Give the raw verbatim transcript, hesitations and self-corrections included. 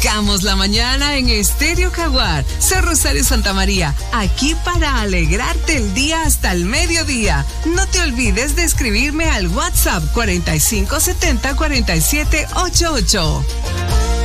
Arrancamos la mañana en Estéreo Jaguar. Soy Rosario Santamaría, aquí para alegrarte el día hasta el mediodía. No te olvides de escribirme al WhatsApp cuarenta y cinco setenta cuarenta y siete ochenta y ocho.